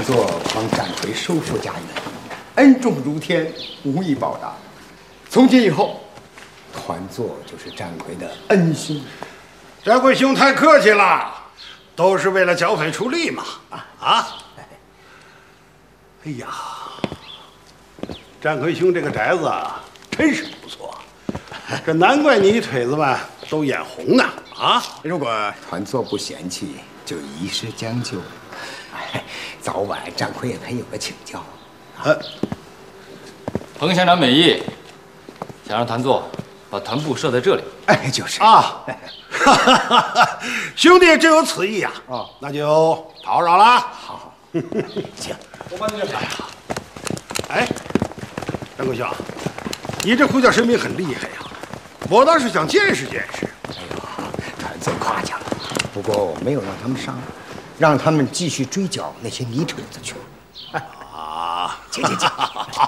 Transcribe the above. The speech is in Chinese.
作帮战魁收复家园，恩重如天，无以报答。从今以后，团座就是战魁的恩兄。 战魁兄太客气了，都是为了剿匪出力嘛。哎呀，战魁兄这个宅子真是不错，这难怪你腿子们都眼红呢。 如果团座不嫌弃，就以示将就。早晚战魁也可以有个请教。 彭乡长美意，想让团座把团部设在这里。 就是啊，兄弟真有此意呀。那就讨扰了。 好， 行，我帮你来。哎，战魁兄，你这呼叫神明很厉害呀，我倒是想见识见识。 团座夸奖了，不过我没有让他们上，让他们继续追剿那些泥腿子去了。请。